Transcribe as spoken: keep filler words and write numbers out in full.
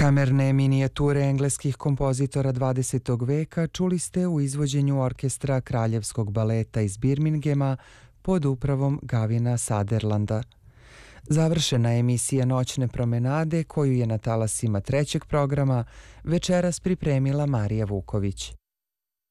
Kamerne minijature engleskih kompozitora dvadesetog veka čuli ste u izvođenju orkestra Kraljevskog baleta iz Birminghama pod upravom Gavina Sutherlanda. Završena je emisija Noćne promenade koju je na talasima trećeg programa večeras pripremila Marija Vuković.